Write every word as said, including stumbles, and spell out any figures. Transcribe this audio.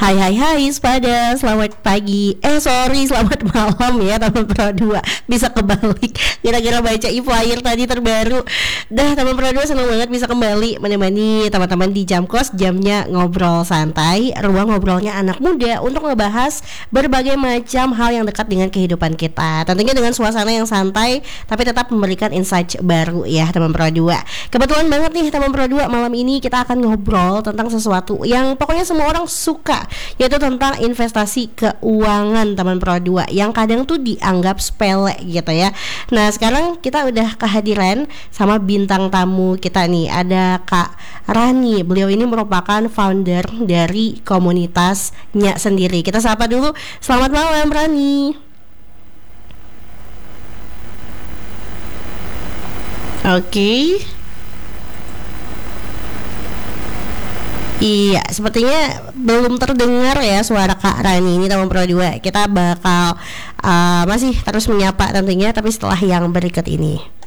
Hai hai hai Spada, selamat pagi. Eh sorry, selamat malam ya Taman Pro dua. Bisa kebalik. Kira-kira baca e-flyer tadi terbaru. Dah, Taman Pro dua senang banget bisa kembali menemani teman-teman di jam kos. Jamnya ngobrol santai, ruang ngobrolnya anak muda untuk ngebahas berbagai macam hal yang dekat dengan kehidupan kita. Tentunya dengan suasana yang santai tapi tetap memberikan insight baru ya Taman Pro dua. Kebetulan banget nih Taman Pro dua malam ini kita akan ngobrol tentang sesuatu yang pokoknya semua orang suka, yaitu tentang investasi keuangan Taman Pro dua yang kadang tuh dianggap sepele gitu ya. Nah sekarang kita udah kehadiran sama bintang tamu kita nih, ada Kak Rani. Beliau ini merupakan founder dari komunitasnya sendiri. Kita sapa dulu. Selamat malam Rani. Oke okay. Iya, sepertinya belum terdengar ya suara Kak Rani ini Taman Pro dua. Kita bakal uh, masih terus menyapa tentunya, tapi setelah yang berikut ini.